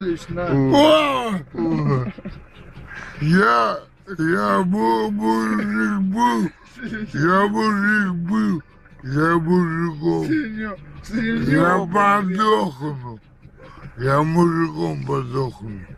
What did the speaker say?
будешь, на. Я мужик был, я мужиком. Я подохну. Я мужиком подохну.